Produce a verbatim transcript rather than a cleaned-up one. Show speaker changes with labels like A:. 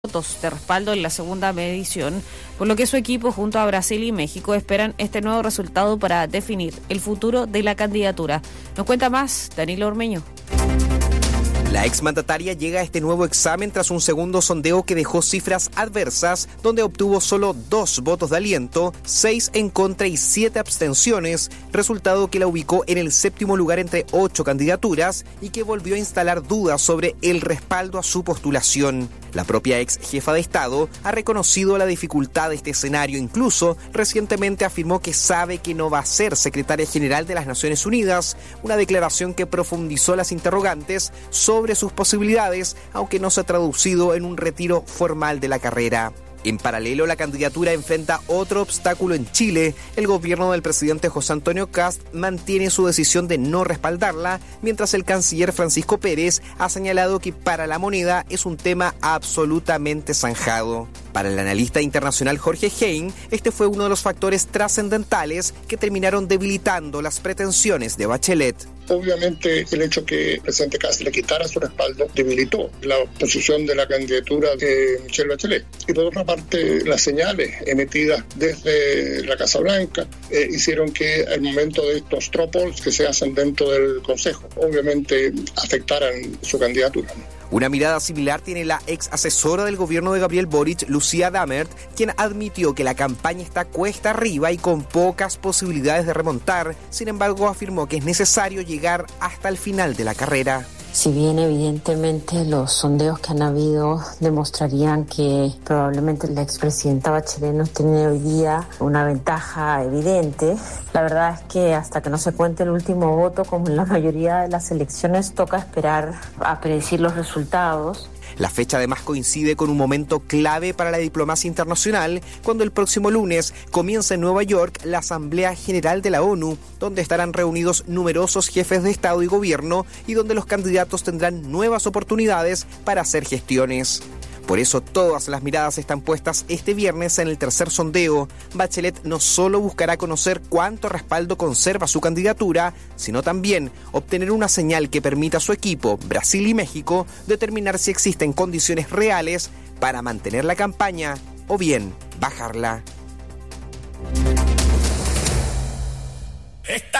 A: votos de respaldo en la segunda medición, por lo que su equipo junto a Brasil y México esperan este nuevo resultado para definir el futuro de la candidatura. Nos cuenta más Danilo Ormeño.
B: La exmandataria llega a este nuevo examen tras un segundo sondeo que dejó cifras adversas, donde obtuvo solo dos votos de aliento, seis en contra y siete abstenciones, resultado que la ubicó en el séptimo lugar entre ocho candidaturas y que volvió a instalar dudas sobre el respaldo a su postulación. La propia ex jefa de Estado ha reconocido la dificultad de este escenario, incluso recientemente afirmó que sabe que no va a ser secretaria general de las Naciones Unidas, una declaración que profundizó las interrogantes sobre sobre sus posibilidades, aunque no se ha traducido en un retiro formal de la carrera. En paralelo, la candidatura enfrenta otro obstáculo en Chile. El gobierno del presidente José Antonio Kast mantiene su decisión de no respaldarla, mientras el canciller Francisco Pérez ha señalado que para la moneda es un tema absolutamente zanjado. Para el analista internacional Jorge Hein, este fue uno de los factores trascendentales que terminaron debilitando las pretensiones de Bachelet.
C: Obviamente, el hecho que el presidente Kast le quitara su respaldo debilitó la posición de la candidatura de Michelle Bachelet. Y por otra parte, las señales emitidas desde la Casa Blanca eh, hicieron que al momento de estos straw polls que se hacen dentro del Consejo, obviamente afectaran su candidatura.
B: Una mirada similar tiene la ex asesora del gobierno de Gabriel Boric, Lucía Dammert, quien admitió que la campaña está cuesta arriba y con pocas posibilidades de remontar. Sin embargo, afirmó que es necesario llegar hasta el final de la carrera.
D: Si bien evidentemente los sondeos que han habido demostrarían que probablemente la expresidenta Bachelet no tiene hoy día una ventaja evidente, la verdad es que hasta que no se cuente el último voto, como en la mayoría de las elecciones, toca esperar a predecir los resultados.
B: La fecha además coincide con un momento clave para la diplomacia internacional, cuando el próximo lunes comienza en Nueva York la Asamblea General de la ONU, donde estarán reunidos numerosos jefes de Estado y Gobierno y donde los candidatos tendrán nuevas oportunidades para hacer gestiones. Por eso todas las miradas están puestas este viernes en el tercer sondeo. Bachelet no solo buscará conocer cuánto respaldo conserva su candidatura, sino también obtener una señal que permita a su equipo, Brasil y México, determinar si existen condiciones reales para mantener la campaña o bien bajarla.
E: Esta